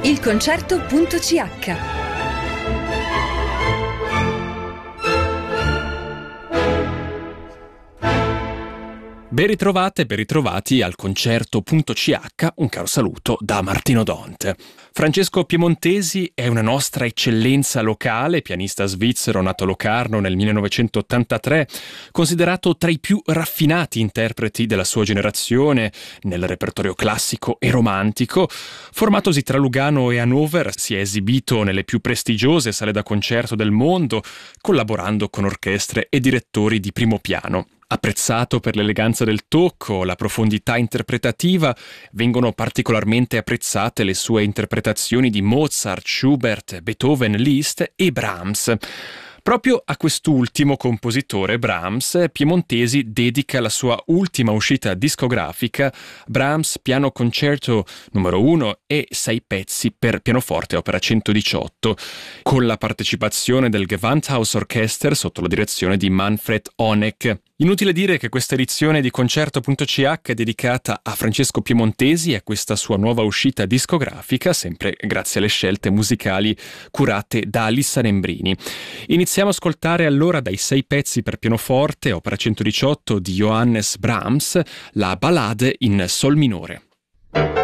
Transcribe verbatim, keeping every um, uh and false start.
Il concerto.ch. Ben ritrovate, ben ritrovati al concerto.ch, un caro saluto da Martino Dont. Francesco Piemontesi è una nostra eccellenza locale, pianista svizzero nato a Locarno nel millenovecentottantatré, considerato tra i più raffinati interpreti della sua generazione nel repertorio classico e romantico. Formatosi tra Lugano e Hannover, si è esibito nelle più prestigiose sale da concerto del mondo, collaborando con orchestre e direttori di primo piano. Apprezzato per l'eleganza del tocco, la profondità interpretativa, vengono particolarmente apprezzate le sue interpretazioni di Mozart, Schubert, Beethoven, Liszt e Brahms. Proprio a quest'ultimo compositore, Brahms, Piemontesi dedica la sua ultima uscita discografica, Brahms Piano Concerto numero uno e sei pezzi per pianoforte opera centodiciotto, con la partecipazione del Gewandhaus Orchester sotto la direzione di Manfred Honeck. Inutile dire che questa edizione di concerto.ch è dedicata a Francesco Piemontesi e a questa sua nuova uscita discografica, sempre grazie alle scelte musicali curate da Alissa Nembrini. Iniziamo a ascoltare allora dai sei pezzi per pianoforte, opera centodiciotto di Johannes Brahms, la Ballade in Sol minore.